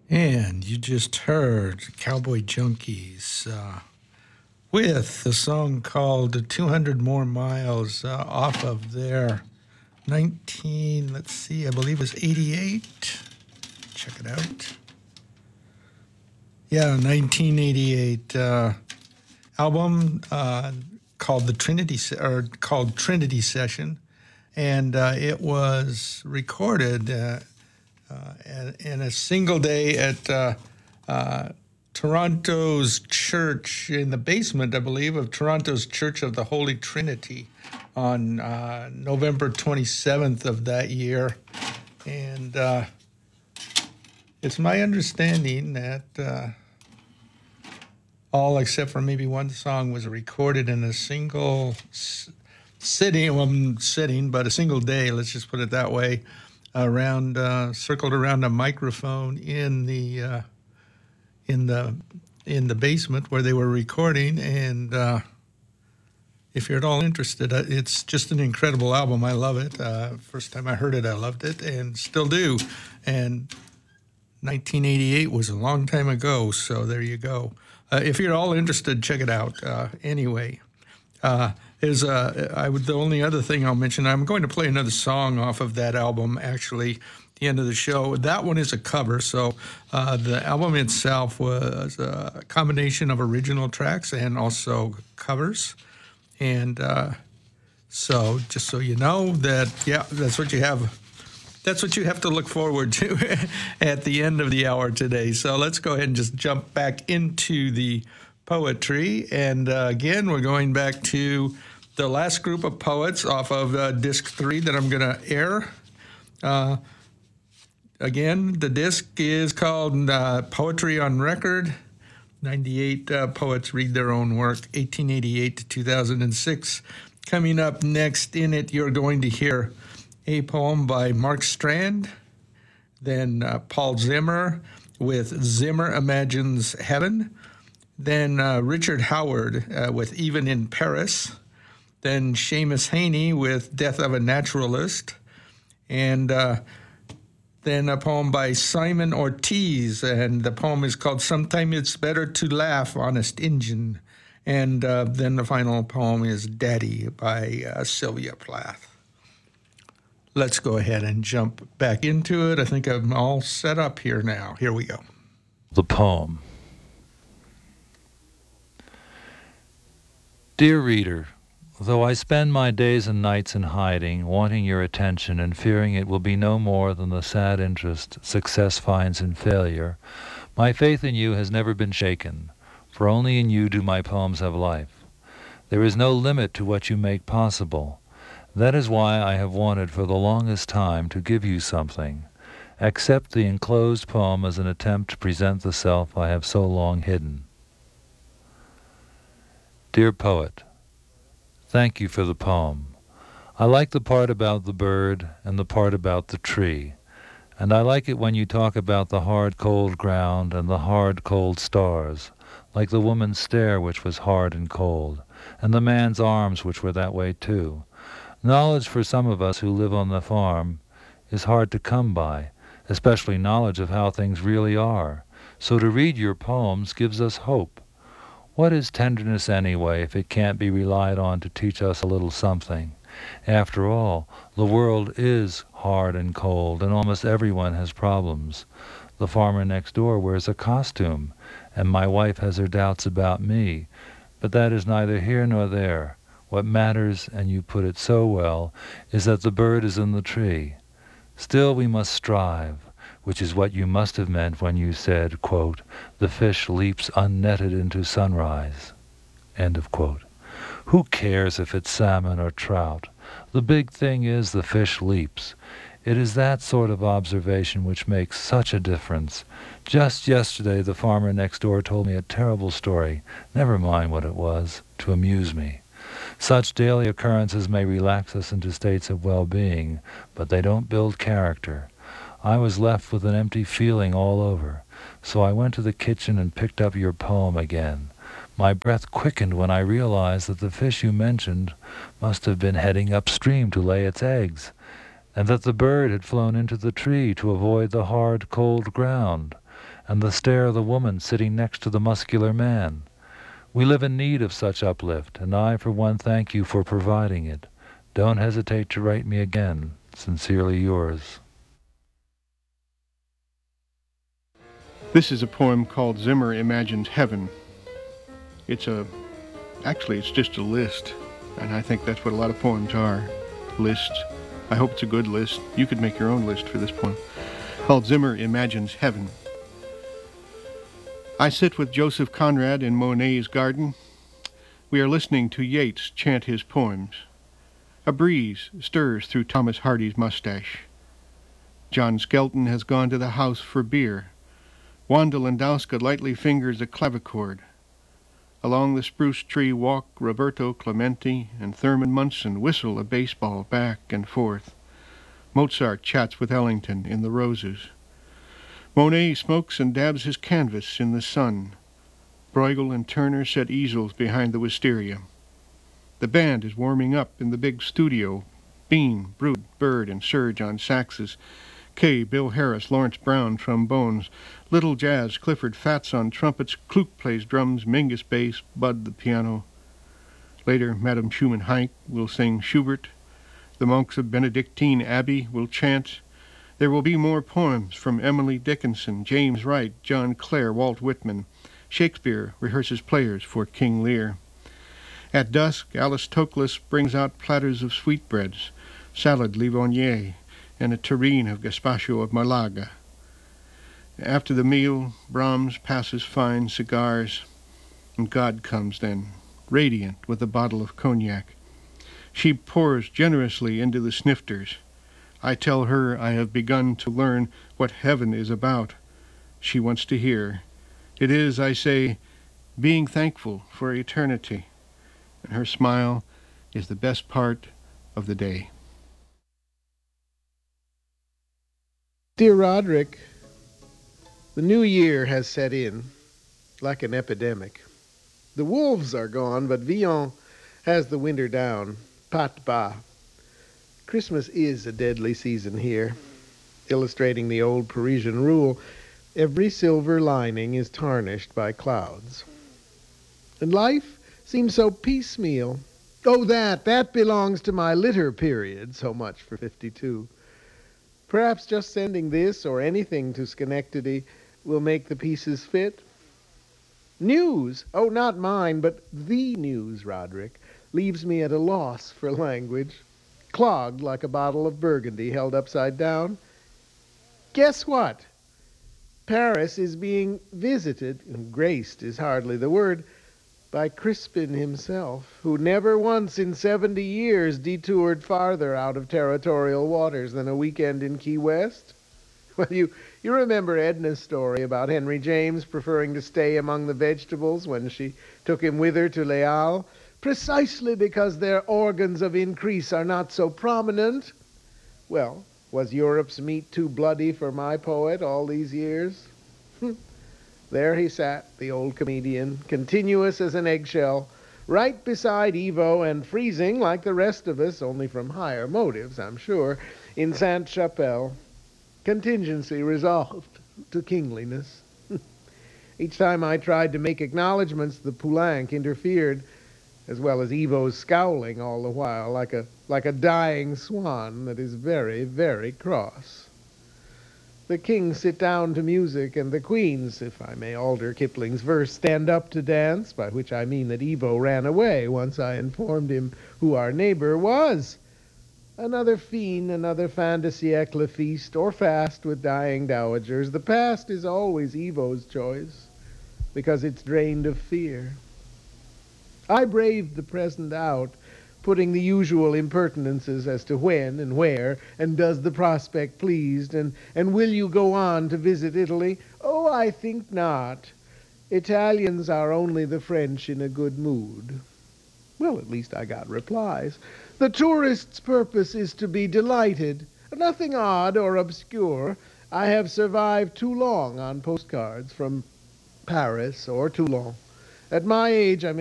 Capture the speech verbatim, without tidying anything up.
And you just heard Cowboy Junkies uh, with a song called two hundred More Miles uh, off of their nineteen, let's see, I believe it was eighty-eight. Check it out. Yeah, nineteen eighty-eight uh, album uh, called the Trinity Se- or called Trinity Session, and uh, it was recorded uh, uh, in a single day at uh, uh, Toronto's church, in the basement, I believe, of Toronto's Church of the Holy Trinity on uh, November twenty-seventh of that year. And uh, it's my understanding that uh, all except for maybe one song was recorded in a single s- sitting, well, sitting, but a single day, let's just put it that way, around, uh, circled around a microphone in the uh, in the in the basement where they were recording. And uh, if you're at all interested, uh, it's just an incredible album. I love it. Uh, first time I heard it, I loved it, and still do. And nineteen eighty-eight was a long time ago, so there you go. Uh, if you're all interested, check it out. Uh, anyway, uh, is uh, I would the only other thing I'll mention. I'm going to play another song off of that album. Actually, at the end of the show. That one is a cover. So uh, the album itself was a combination of original tracks and also covers. And uh, so, just so you know that, yeah, that's what you have. That's what you have to look forward to at the end of the hour today. So let's go ahead and just jump back into the poetry. And uh, again, we're going back to the last group of poets off of uh, disc three that I'm going to air. Uh, again, the disc is called uh, Poetry on Record. ninety-eight uh, poets read their own work, eighteen eighty-eight to two thousand six. Coming up next in it, you're going to hear a poem by Mark Strand, then uh, Paul Zimmer with Zimmer Imagines Heaven, then uh, Richard Howard uh, with Even in Paris, then Seamus Haney with Death of a Naturalist, and uh, then a poem by Simon Ortiz, and the poem is called Sometimes It's Better to Laugh, Honest Injun. And uh, then the final poem is Daddy by uh, Sylvia Plath. Let's go ahead and jump back into it. I think I'm all set up here now. Here we go. The poem. Dear reader, though I spend my days and nights in hiding, wanting your attention and fearing it will be no more than the sad interest success finds in failure, my faith in you has never been shaken, for only in you do my poems have life. There is no limit to what you make possible. That is why I have wanted for the longest time to give you something. Accept the enclosed poem as an attempt to present the self I have so long hidden. Dear poet, thank you for the poem. I like the part about the bird and the part about the tree. And I like it when you talk about the hard, cold ground and the hard, cold stars, like the woman's stare which was hard and cold, and the man's arms which were that way too. Knowledge for some of us who live on the farm is hard to come by, especially knowledge of how things really are. So to read your poems gives us hope. What is tenderness anyway if it can't be relied on to teach us a little something? After all, the world is hard and cold, and almost everyone has problems. The farmer next door wears a costume, and my wife has her doubts about me. But that is neither here nor there. What matters, and you put it so well, is that the bird is in the tree. Still we must strive, which is what you must have meant when you said, quote, the fish leaps unnetted into sunrise, end of quote. Who cares if it's salmon or trout? The big thing is the fish leaps. It is that sort of observation which makes such a difference. Just yesterday the farmer next door told me a terrible story, never mind what it was, to amuse me. Such daily occurrences may relax us into states of well-being, but they don't build character. I was left with an empty feeling all over, so I went to the kitchen and picked up your poem again. My breath quickened when I realized that the fish you mentioned must have been heading upstream to lay its eggs, and that the bird had flown into the tree to avoid the hard, cold ground, and the stare of the woman sitting next to the muscular man. We live in need of such uplift, and I, for one, thank you for providing it. Don't hesitate to write me again. Sincerely yours. This is a poem called Zimmer Imagines Heaven. It's a, actually it's just a list, and I think that's what a lot of poems are, lists. I hope it's a good list. You could make your own list for this poem, called Zimmer Imagines Heaven. I sit with Joseph Conrad in Monet's garden. We are listening to Yeats chant his poems. A breeze stirs through Thomas Hardy's mustache. John Skelton has gone to the house for beer. Wanda Landowska lightly fingers a clavichord. Along the spruce tree walk Roberto Clemente and Thurman Munson whistle a baseball back and forth. Mozart chats with Ellington in the roses. Monet smokes and dabs his canvas in the sun. Bruegel and Turner set easels behind the wisteria. The band is warming up in the big studio. Bean, Brute, Bird, and Serge on saxes. Kay, Bill Harris, Lawrence Brown, trombones. Little Jazz, Clifford Fats on trumpets. Kluk plays drums, Mingus bass, Bud the piano. Later, Madame Schumann-Heink will sing Schubert. The monks of Benedictine Abbey will chant. There will be more poems from Emily Dickinson, James Wright, John Clare, Walt Whitman. Shakespeare rehearses players for King Lear. At dusk, Alice Toklas brings out platters of sweetbreads, salad Livonier, and a terrine of Gaspacho of Malaga. After the meal, Brahms passes fine cigars, and God comes then, radiant with a bottle of cognac. She pours generously into the snifters. I tell her I have begun to learn what heaven is about. She wants to hear. It is, I say, being thankful for eternity. And her smile is the best part of the day. Dear Roderick, the new year has set in like an epidemic. The wolves are gone, but Villon has the winter down. Pat bas. Christmas is a deadly season here. Illustrating the old Parisian rule, every silver lining is tarnished by clouds. And life seems so piecemeal. Oh, that, that belongs to my litter period. So much for fifty-two. Perhaps just sending this or anything to Schenectady will make the pieces fit. News, oh, not mine, but the news, Roderick, leaves me at a loss for language, clogged like a bottle of Burgundy held upside down. Guess what? Paris is being visited, and graced is hardly the word, by Crispin himself, who never once in seventy years detoured farther out of territorial waters than a weekend in Key West. Well, you, you remember Edna's story about Henry James preferring to stay among the vegetables when she took him with her to Les Halles, precisely because their organs of increase are not so prominent. Well, was Europe's meat too bloody for my poet all these years? There he sat, the old comedian, continuous as an eggshell, right beside Evo and freezing like the rest of us, only from higher motives, I'm sure, in Sainte-Chapelle. Contingency resolved to kingliness. Each time I tried to make acknowledgments, the Poulenc interfered, as well as Evo's scowling all the while, like a, like a dying swan that is very, very cross. The kings sit down to music, and the queens, if I may alter Kipling's verse, stand up to dance, by which I mean that Evo ran away once I informed him who our neighbor was. Another fiend, another fin de siècle feast, or fast with dying dowagers. The past is always Evo's choice, because it's drained of fear. I braved the present out, putting the usual impertinences as to when and where, and does the prospect pleased, and, and will you go on to visit Italy? Oh, I think not. Italians are only the French in a good mood. Well, at least I got replies. The tourist's purpose is to be delighted. Nothing odd or obscure. I have survived too long on postcards from Paris or Toulon. At my age, I may